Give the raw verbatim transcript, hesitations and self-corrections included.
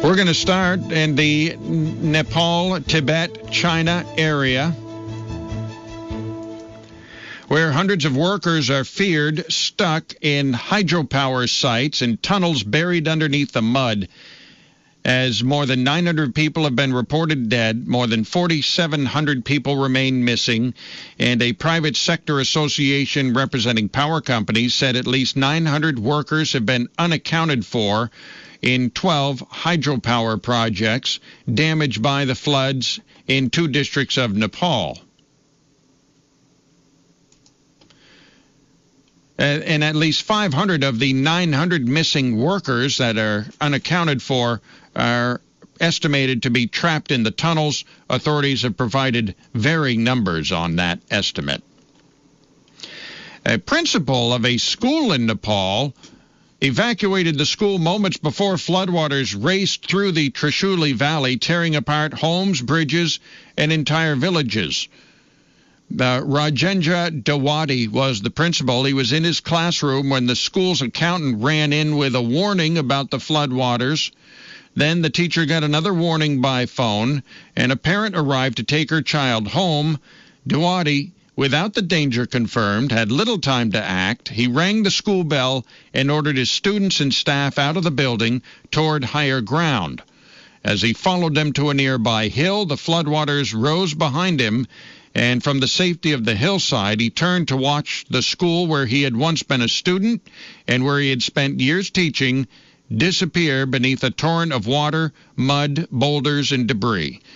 We're going to start in the Nepal, Tibet, China area, where hundreds of workers are feared stuck in hydropower sites and tunnels buried underneath the mud. As more than nine hundred people have been reported dead, more than four thousand seven hundred people remain missing, and a private sector association representing power companies said at least nine hundred workers have been unaccounted for in twelve hydropower projects damaged by the floods in two districts of Nepal. And at least five hundred of the nine hundred missing workers that are unaccounted for are estimated to be trapped in the tunnels. Authorities have provided varying numbers on that estimate. A principal of a school in Nepal evacuated the school moments before floodwaters raced through the Trishuli Valley, tearing apart homes, bridges, and entire villages. Uh, Rajendra Dawadi was the principal. He was in his classroom when the school's accountant ran in with a warning about the floodwaters. Then the teacher got another warning by phone, and a parent arrived to take her child home. Dawadi, without the danger confirmed, had little time to act. He rang the school bell and ordered his students and staff out of the building toward higher ground. As he followed them to a nearby hill, the floodwaters rose behind him, and from the safety of the hillside, he turned to watch the school where he had once been a student and where he had spent years teaching disappear beneath a torrent of water, mud, boulders, and debris.